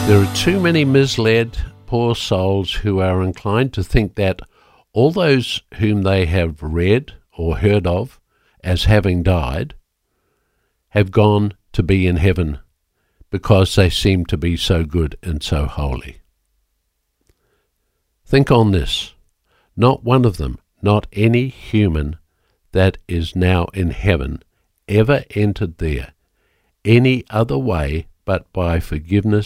There are too many misled, poor souls who are inclined to think that all those whom they have read or heard of as having died have gone to be in heaven because they seem to be so good and so holy. Think on this. Not one of them, not any human that is now in heaven, ever entered there any other way but by forgiveness